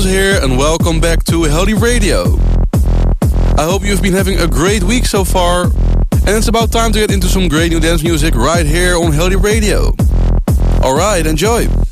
here and welcome back to Healthy Radio. I hope you've been having a great week so far, and it's about time to get into some great new dance music right here on Healthy Radio. Alright, enjoy!